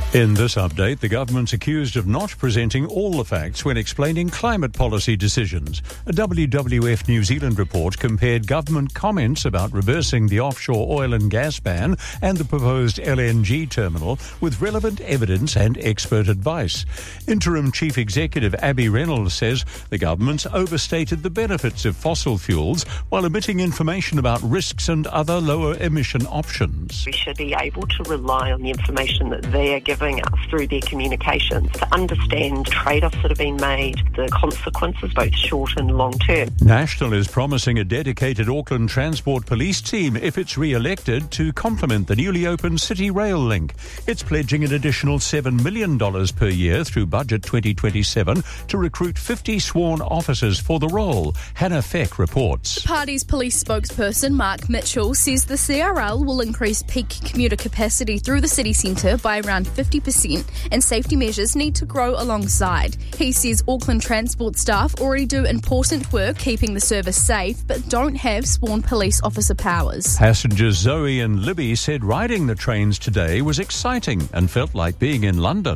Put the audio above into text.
In this update, the government's accused of not presenting all the facts when explaining climate policy decisions. A WWF New Zealand report compared government comments about reversing the offshore oil and gas ban and the proposed LNG terminal with relevant evidence and expert advice. Interim Chief Executive Abby Reynolds says the government's overstated the benefits of fossil fuels while omitting information about risks and other lower emission options. We should be able to rely on the information that they are giving us through their communications to understand trade-offs that have been made, the consequences, both short and long term. National is promising a dedicated Auckland Transport Police team if it's re-elected to complement the newly opened City Rail link. It's pledging an additional $7 million per year through Budget 2027 to recruit 50 sworn officers for the role. Hannah Feck reports. The party's police spokesperson Mark Mitchell says the CRL will increase peak commuter capacity through the city centre by around 50% and safety measures need to grow alongside. He says Auckland Transport staff already do important work keeping the service safe but don't have sworn police officer powers. Passengers Zoe and Libby said riding the trains today was exciting and felt like being in London.